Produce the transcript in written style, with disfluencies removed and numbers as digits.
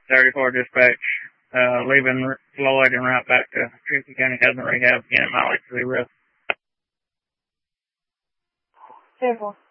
34 dispatch, leaving Floyd and route back to Cherokee County Housing Rehab, unit mileage 0. 10-4.